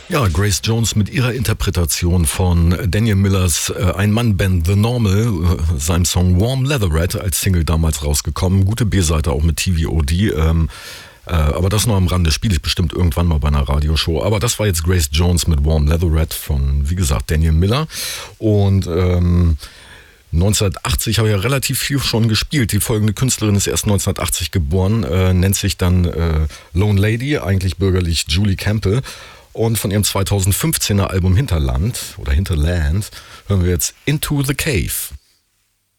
Ja, Grace Jones mit ihrer Interpretation von Daniel Millers Ein-Mann-Band The Normal, seinem Song Warm Leatherette als Single damals rausgekommen. Gute B-Seite auch mit TVOD. Aber das noch am Rande, spiele ich bestimmt irgendwann mal bei einer Radioshow. Aber das war jetzt Grace Jones mit Warm Leatherette von, wie gesagt, Daniel Miller. Und 1980 habe ich ja relativ viel schon gespielt. Die folgende Künstlerin ist erst 1980 geboren, nennt sich dann Lone Lady, eigentlich bürgerlich Julie Campbell. Und von ihrem 2015er Album Hinterland hören wir jetzt Into the Cave.